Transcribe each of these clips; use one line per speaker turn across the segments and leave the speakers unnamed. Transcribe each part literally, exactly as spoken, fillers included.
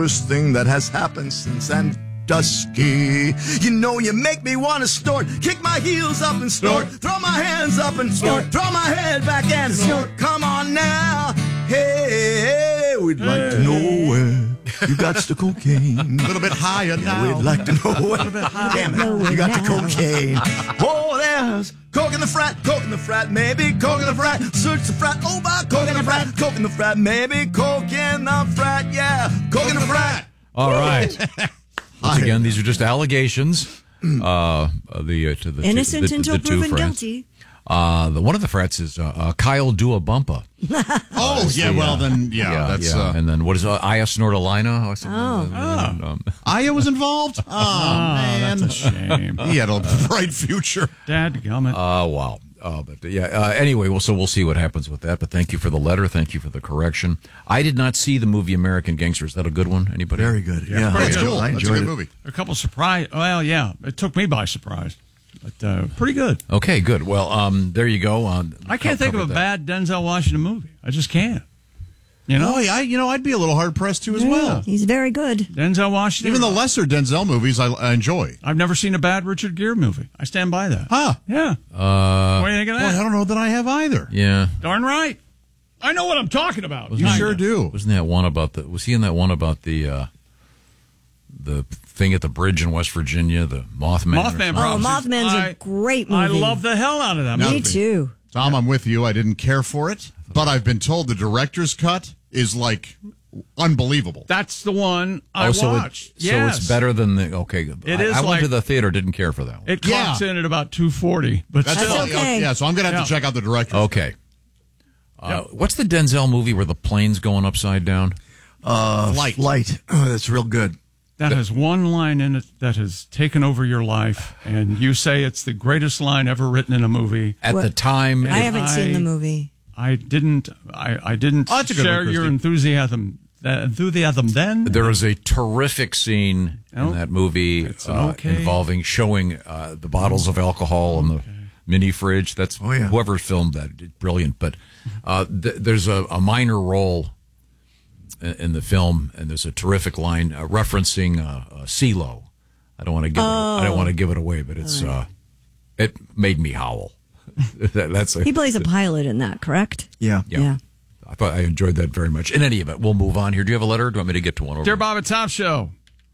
worst thing that has happened since Sandusky. You know you make me want to snort, kick my heels up and snort, throw my hands up and snort, throw my head back and snort. Come on now, hey, we'd like to know where you got the cocaine.
A little bit higher now.
We'd like to know where. Damn it, you got the cocaine. Oh, there's coke in the frat, coke in the frat, maybe coke in the frat. Search the frat, oh, by coke in the frat, coke in the frat, maybe coke in the frat, yeah, coke in the frat.
All right. Once again, these are just allegations. Uh, the uh, to the
innocent
to, the,
until
the two
proven
friends.
guilty.
Uh, the one of the frats is uh, uh, Kyle Duabumpa.
Oh, uh, yeah, the, well, uh, then, yeah.
yeah,
that's
yeah.
Uh,
and then what is uh, Aya Snortalina? Or something?
Oh.
Uh, and, um,
Aya was involved? Oh,
oh
man.
That's a shame.
He had a bright future.
Dadgummit.
Oh, uh, wow. Uh, but yeah. Uh, anyway, well, so we'll see what happens with that. But thank you for the letter. Thank you for the correction. I did not see the movie American Gangster. Is that a good one? Anybody?
Very good. Yeah,
yeah. That's
good.
cool.
I
That's a
enjoyed
good
it.
movie.
A couple surprise. Well, yeah, it took me by surprise, but uh, pretty good.
Okay, good. Well, um, there you go. Uh,
I can't think of a
that.
bad Denzel Washington movie. I just can't. You know,
oh, yeah, I, you know, I'd be a little hard pressed too as
Yeah.
well.
He's very good.
Denzel Washington.
Even the lesser Denzel movies, I, I enjoy.
I've never seen a bad Richard Gere movie. I stand by that.
Huh?
Yeah.
Uh,
What do you think of
Boy, I
that?
don't know that I have either.
yeah.
Darn right. I know what I'm talking about.
You sure do.
Wasn't that one about the? Was he in that one about the uh, the thing at the bridge in West Virginia, the Mothman?
Mothman.
Oh,
Prophecies.
Mothman's
I-
a great movie.
I love the hell out of that
No.
movie.
Me too.
Tom, I'm with you. I didn't care for it, but I've been told the director's cut is like unbelievable.
That's the one I
oh, so
watched.
It,
yes.
so it's better than the. Okay,
It
I,
is
I went
like-
to the theater, didn't care for that one.
It clocks
Yeah.
in at about two forty, but
That's
still.
That's okay.
Yeah, so I'm going to have to
Yeah.
check out the director's
Okay. Uh, What's the Denzel movie where the plane's going upside down?
Uh,
Light.
Light. Oh, that's real good.
That has one line in it that has taken over your life, and you say it's the greatest line ever written in a movie.
At
What?
the time,
I
it-
haven't seen the
I-
movie.
I didn't. I, I didn't
Oh, that's a good
share
one,
your
Christy.
enthusiasm. That enthusiasm then.
there is a terrific scene
Oh,
in that movie
it's an
uh,
okay.
involving showing uh, the bottles of alcohol in the mini fridge. That's
Oh, yeah.
whoever filmed that did brilliant. But uh, th- there's a, a minor role in, in the film, and there's a terrific line uh, referencing uh, uh, CeeLo. I don't want to give it, I don't want to give it away, but it's uh, it made me howl. that, that's a,
He plays a pilot in that, correct?
Yeah.
yeah.
Yeah.
I thought I enjoyed that very much. In any event, we'll move on here. Do you have a letter? Or do you want me to get to one over?
Dear Bob and Tom Show.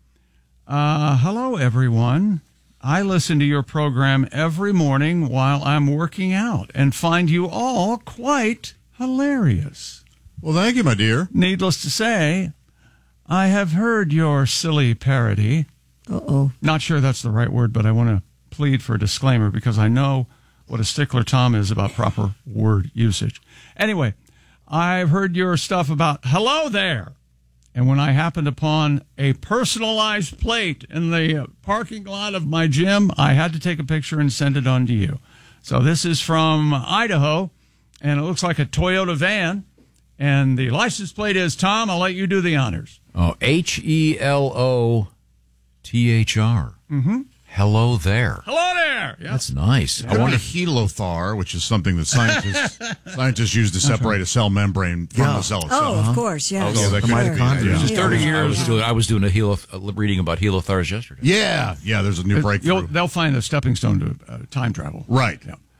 Uh, hello, everyone. I listen to your program every morning while I'm working out and find you all quite hilarious.
Well, thank you, my dear.
Needless to say, I have heard your silly parody.
Uh-oh.
Not sure that's the right word, but I want to plead for a disclaimer because I know what a stickler Tom is about proper word usage. Anyway, I've heard your stuff about hello there. And when I happened upon a personalized plate in the parking lot of my gym, I had to take a picture and send it on to you. So this is from Idaho, and it looks like a Toyota van. And the license plate is Tom. I'll let you do the honors.
Oh, H E L O T H R. Mm-hmm. Hello there.
Hello there. Yep.
That's nice.
I wonder helothar, which is something that scientists scientists use to separate a cell membrane from
Yeah.
the cell itself.
Oh, of course, yes.
Oh, that
The
could be,
mitochondria.
yeah.
Just thirty
I
years.
was doing, I was doing a helo, uh, reading about helothars yesterday.
Yeah, yeah. There's a new breakthrough.
You'll, they'll find a stepping stone to uh, time travel.
Right.
Yeah.